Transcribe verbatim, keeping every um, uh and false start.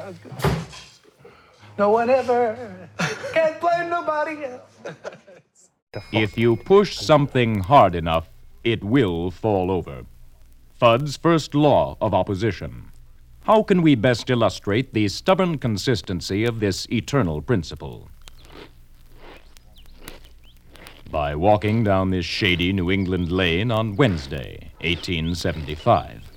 That's good. No one ever. Can't blame nobody else. If you push something hard enough, it will fall over. Fudd's first law of opposition. How can we best illustrate the stubborn consistency of this eternal principle? By walking down this shady New England lane on Wednesday, eighteen seventy-five.